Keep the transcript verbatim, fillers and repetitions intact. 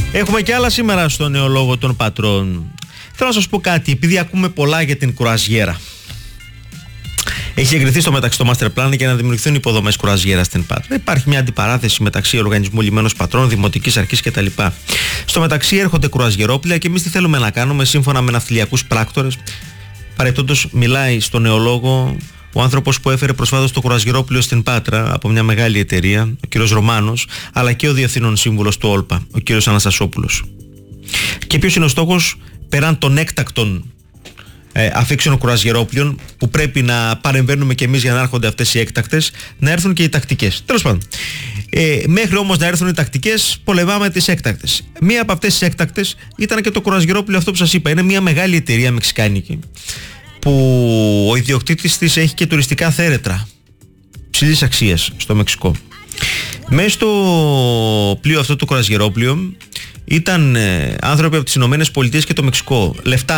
Έχουμε και άλλα σήμερα στο νεολόγο των πατρών. Θέλω να σας πω κάτι, επειδή ακούμε πολλά για την κουραζιέρα. Έχει εγκριθεί στο μεταξύ το master plan για να δημιουργηθούν υποδομές κουραζιέρα στην Πάτρα. Υπάρχει μια αντιπαράθεση μεταξύ Οργανισμού Λιμένος Πατρών, Δημοτικής Αρχής κτλ. Στο μεταξύ έρχονται κουραζιερόπλια και εμείς τι θέλουμε να κάνουμε σύμφωνα με ναυτιλιακούς πράκτορες. Παρεπτόντως, μιλάει στο νεολόγο ο άνθρωπος που έφερε προσφάτως το κουραζιερόπλιο στην Πάτρα από μια μεγάλη εταιρεία, ο κύριος Ρωμάνος, αλλά και ο διευθύνων σύμβουλος του Όλπα, ο κύριος Αναστασόπουλος. Και ποιος είναι ο στόχος, πέραν των έκτακτων ε, αφήξεων κουραζιερόπλιων, που πρέπει να παρεμβαίνουμε και εμείς για να έρχονται αυτές οι έκτακτες, να έρθουν και οι τακτικές. Τέλος πάντων. Ε, μέχρι όμως να έρθουν οι τακτικές, πολεμάμε τις έκτακτες. Μία από αυτές τις έκτακτες ήταν και το κουραζιερόπλιο αυτό που σας είπα. Είναι μια μεγάλη εταιρεία μεξικάνικη, που ο ιδιοκτήτης της έχει και τουριστικά θέρετρα ψηλής αξίας στο Μεξικό. Μέσα στο πλοίο αυτό, το κουραζιερόπλιο, ήταν ε, άνθρωποι από τις Ηνωμένες Πολιτείες και το Μεξικό. Λεφτά